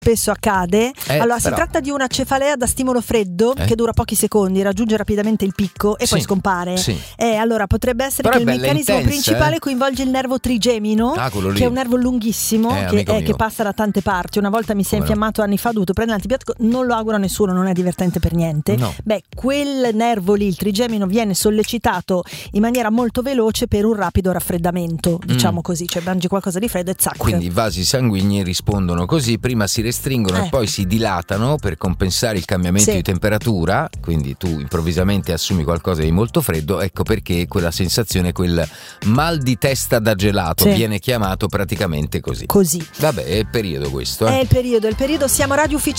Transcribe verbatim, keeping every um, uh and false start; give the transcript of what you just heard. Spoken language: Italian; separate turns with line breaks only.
spesso accade.
Eh,
allora, si
però.
tratta di una cefalea da stimolo freddo
Eh?
che dura pochi secondi, raggiunge rapidamente il picco e
Sì,
poi scompare.
sì.
Eh, allora, potrebbe essere
Però
che
è
il
bella
meccanismo
intensa,
principale
eh?
coinvolge il nervo trigemino,
Ah, quello lì.
che è un nervo lunghissimo
Eh,
che,
amico
è-
mio.
che passa da tante parti. Una volta mi si è
Come no?
infiammato anni fa, ho dovuto prendere l'antibiotico, non lo auguro a nessuno, non è divertente per niente.
No.
Beh, quel nervo lì, il trigemino, viene sollecitato in maniera molto veloce per un rapido raffreddamento, diciamo
Mm.
così, cioè mangi qualcosa di freddo e zac.
Quindi i vasi sanguigni rispondono così, prima si restringono
Eh.
e poi si dilatano per compensare il cambiamento
Sì.
di temperatura, quindi tu improvvisamente assumi qualcosa di molto freddo, ecco perché quella sensazione, quel mal di testa da gelato,
Sì.
viene chiamato praticamente così.
Così.
Vabbè, è periodo questo, eh.
È il periodo, è il periodo, siamo Radio Ufficiale.